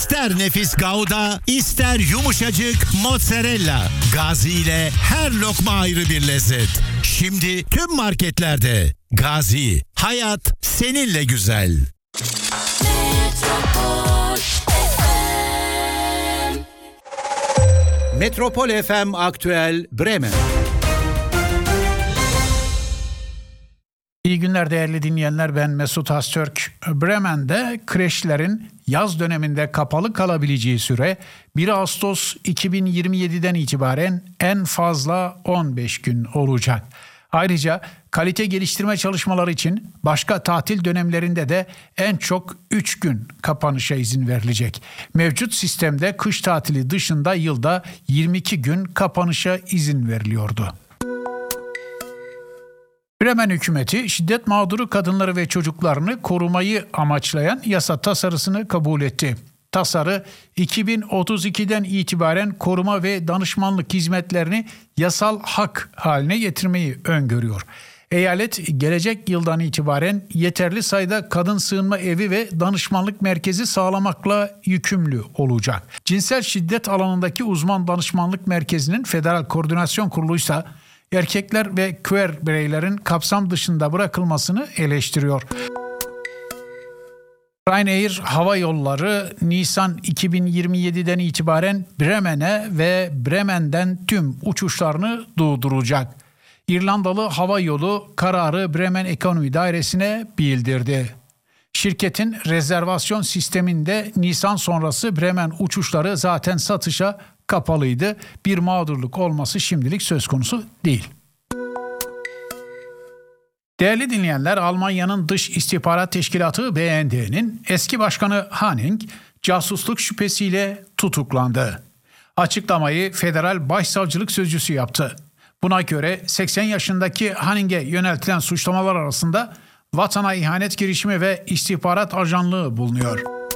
İster nefis Gouda, ister yumuşacık mozzarella. Gazi ile her lokma ayrı bir lezzet. Şimdi tüm marketlerde. Gazi, hayat seninle güzel. Metropol FM Aktüel Bremen. İyi günler değerli dinleyenler, ben Mesut Astürk. Bremen'de kreşlerin yaz döneminde kapalı kalabileceği süre 1 Ağustos 2027'den itibaren en fazla 15 gün olacak. Ayrıca kalite geliştirme çalışmaları için başka tatil dönemlerinde de en çok 3 gün kapanışa izin verilecek. Mevcut sistemde kış tatili dışında yılda 22 gün kapanışa izin veriliyordu. Bremen hükümeti şiddet mağduru kadınları ve çocuklarını korumayı amaçlayan yasa tasarısını kabul etti. Tasarı 2032'den itibaren koruma ve danışmanlık hizmetlerini yasal hak haline getirmeyi öngörüyor. Eyalet gelecek yıldan itibaren yeterli sayıda kadın sığınma evi ve danışmanlık merkezi sağlamakla yükümlü olacak. Cinsel şiddet alanındaki uzman danışmanlık merkezinin Federal Koordinasyon Kurulu ise erkekler ve queer bireylerin kapsam dışında bırakılmasını eleştiriyor. Ryanair Hava Yolları Nisan 2027'den itibaren Bremen'e ve Bremen'den tüm uçuşlarını durduracak. İrlandalı Hava Yolu kararı Bremen Ekonomi Dairesi'ne bildirdi. Şirketin rezervasyon sisteminde Nisan sonrası Bremen uçuşları zaten satışa kapalıydı. Bir mağdurluk olması şimdilik söz konusu değil. Değerli dinleyenler, Almanya'nın Dış İstihbarat Teşkilatı BND'nin eski başkanı Hanning casusluk şüphesiyle tutuklandı. Açıklamayı Federal Başsavcılık Sözcüsü yaptı. Buna göre 80 yaşındaki Hanning'e yöneltilen suçlamalar arasında vatana ihanet girişimi ve istihbarat ajanlığı bulunuyor.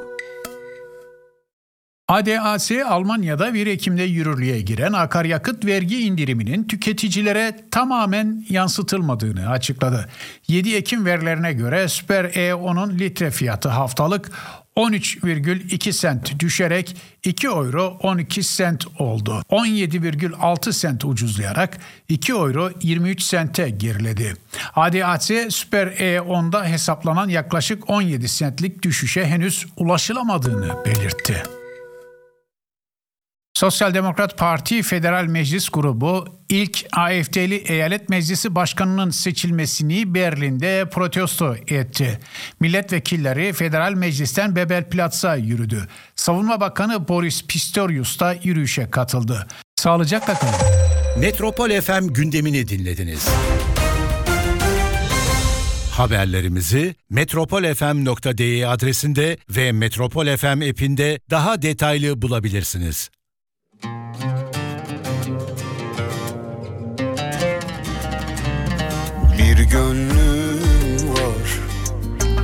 ADAC, Almanya'da 1 Ekim'de yürürlüğe giren akaryakıt vergi indiriminin tüketicilere tamamen yansıtılmadığını açıkladı. 7 Ekim verilerine göre Süper E10'un litre fiyatı haftalık 13,2 sent düşerek 2 euro 12 sent oldu. 17,6 sent ucuzlayarak 2 euro 23 sente geriledi. ADAC, Süper E10'da hesaplanan yaklaşık 17 sentlik düşüşe henüz ulaşılamadığını belirtti. Sosyal Demokrat Parti Federal Meclis Grubu ilk AfD'li Eyalet Meclisi Başkanı'nın seçilmesini Berlin'de protesto etti. Milletvekilleri Federal Meclis'ten Bebelplatz'a yürüdü. Savunma Bakanı Boris Pistorius da yürüyüşe katıldı. Sağlıcakla kalın. Metropol FM gündemini dinlediniz. Haberlerimizi metropolfm.de adresinde ve Metropol FM app'inde daha detaylı bulabilirsiniz. Bir gönlüm